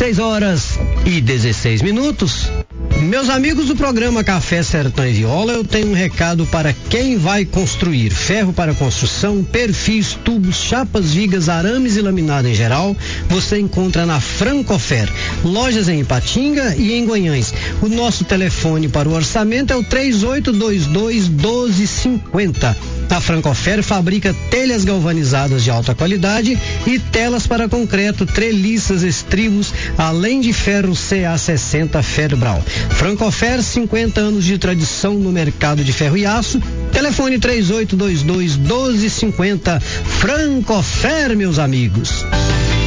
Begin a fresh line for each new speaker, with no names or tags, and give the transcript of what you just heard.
6h16. Meus amigos do programa Café Sertão e Viola, eu tenho um recado para quem vai construir. Ferro para construção, perfis, tubos, chapas, vigas, arames e laminado em geral, você encontra na Francofer. Lojas em Ipatinga e em Guanhães. O nosso telefone para o orçamento é o 3822-1250. A Francofer fabrica telhas galvanizadas de alta qualidade e telas para concreto, treliças, estribos, além de ferro CA60 Ferbral. Francofer, 50 anos de tradição no mercado de ferro e aço. Telefone 3822-1250. Francofer, meus amigos.